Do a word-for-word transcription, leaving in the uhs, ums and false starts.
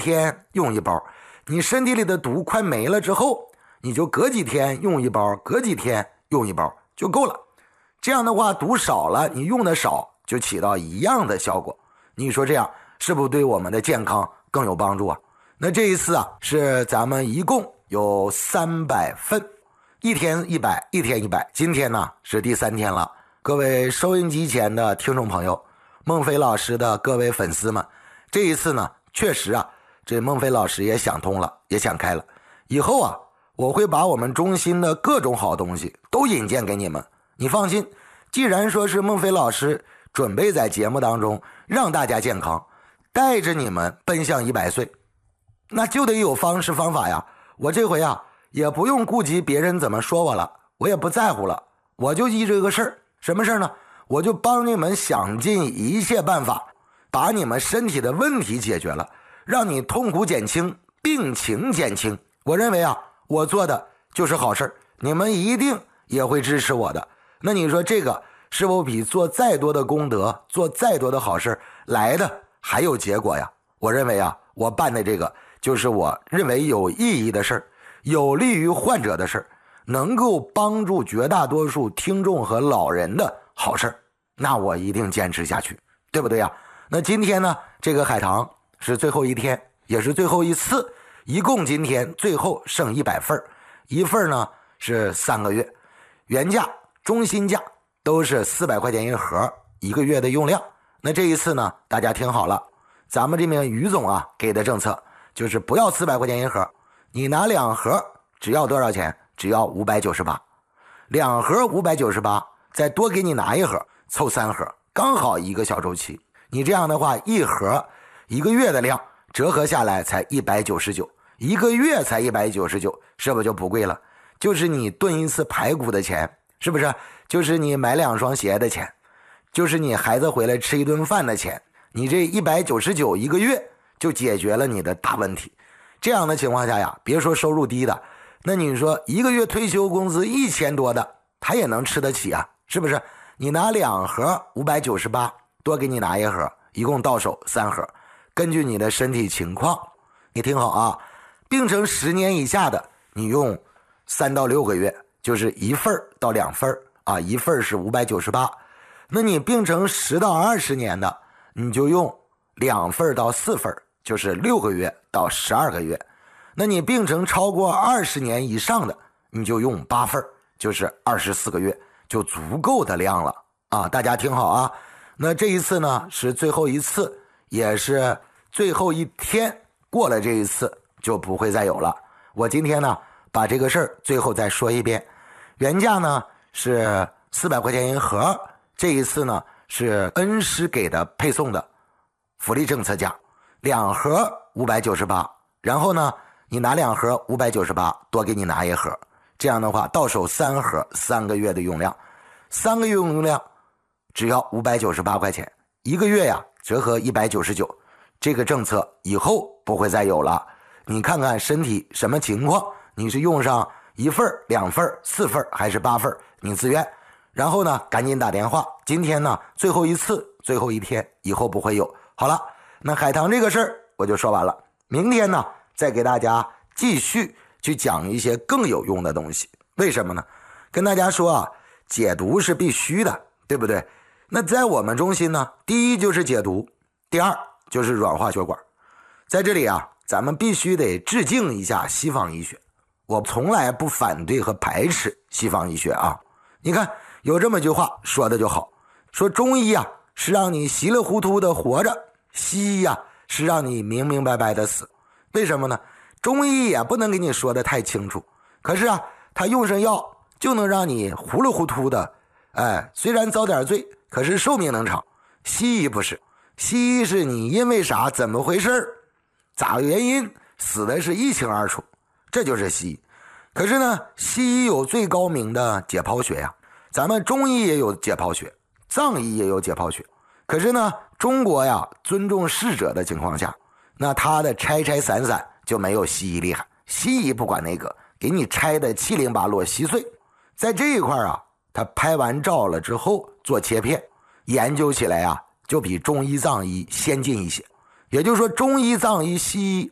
天用一包，你身体里的毒快没了之后，你就隔几天用一包，隔几天用一包就够了。这样的话毒少了，你用的少，就起到一样的效果。你说这样是不是对我们的健康更有帮助啊？那这一次啊，是咱们一共有三百份，一天一百，一天一百。今天呢是第三天了，各位收音机前的听众朋友，孟非老师的各位粉丝们，这一次呢，确实啊，这孟非老师也想通了，也想开了。以后啊，我会把我们中心的各种好东西都引荐给你们。你放心，既然说是孟非老师准备在节目当中让大家健康，带着你们奔向一百岁，那就得有方式方法呀。我这回啊，也不用顾及别人怎么说我了，我也不在乎了，我就依这个事儿。什么事儿呢？我就帮你们想尽一切办法，把你们身体的问题解决了，让你痛苦减轻，病情减轻。我认为啊，我做的就是好事，你们一定也会支持我的。那你说这个是否比做再多的功德，做再多的好事来的还有结果呀？我认为啊，我办的这个就是我认为有意义的事儿，有利于患者的事儿，能够帮助绝大多数听众和老人的好事儿，那我一定坚持下去，对不对呀？那今天呢，这个海棠是最后一天，也是最后一次，一共今天最后剩一百份，一份呢是三个月，原价中心价都是四百块钱一盒，一个月的用量。那这一次呢，大家听好了，咱们这边于总啊给的政策就是不要四百块钱一盒，你拿两盒只要多少钱？只要五百九十八，两盒五百九十八，再多给你拿一盒，凑三盒，刚好一个小周期。你这样的话，一盒一个月的量折合下来才一百九十九，一个月才一百九十九，是不是就不贵了？就是你炖一次排骨的钱，是不是？就是你买两双鞋的钱，就是你孩子回来吃一顿饭的钱。你这一百九十九一个月就解决了你的大问题。这样的情况下呀，别说收入低的，那你说一个月退休工资一千多的，他也能吃得起啊，是不是？你拿两盒五百九十八，多给你拿一盒，一共到手三盒。根据你的身体情况，你听好啊，病程十年以下的，你用三到六个月，就是一份到两份啊，一份是五百九十八。那你病程十到二十年的，你就用两份到四份，就是六个月到十二个月。那你病程超过二十年以上的，你就用八份，就是二十四个月，就足够的量了啊！大家听好啊！那这一次呢是最后一次，也是最后一天，过了这一次就不会再有了。我今天呢把这个事儿最后再说一遍，原价呢是四百块钱一盒，这一次呢是恩师给的配送的福利政策价，两盒五百九十八，然后呢你拿两盒五百九十八，多给你拿一盒，这样的话到手三盒，三个月的用量，三个月用量只要五百九十八块钱，一个月呀折合一百九十九。这个政策以后不会再有了。你看看身体什么情况，你是用上一份、两份、四份还是八份，你自愿。然后呢赶紧打电话，今天呢最后一次，最后一天，以后不会有。好了，那海棠这个事儿我就说完了，明天呢再给大家继续去讲一些更有用的东西。为什么呢？跟大家说啊，解毒是必须的，对不对？那在我们中心呢，第一就是解毒，第二就是软化血管。在这里啊，咱们必须得致敬一下西方医学。我从来不反对和排斥西方医学啊。你看有这么句话说的就好，说中医啊是让你稀里糊涂的活着，西医啊是让你明明白白的死。为什么呢？中医也不能给你说的太清楚，可是啊他用上药就能让你糊里糊涂的，哎，虽然遭点罪，可是寿命能长。西医不是，西医是你因为啥怎么回事咋个原因死的是一清二楚，这就是西医。可是呢西医有最高明的解剖学呀，咱们中医也有解剖学，藏医也有解剖学。可是呢中国呀尊重逝者的情况下，那他的拆拆散散就没有西医厉害。西医不管那个，给你拆的七零八落稀碎。在这一块啊，他拍完照了之后做切片，研究起来啊就比中医藏医先进一些。也就是说中医藏医西医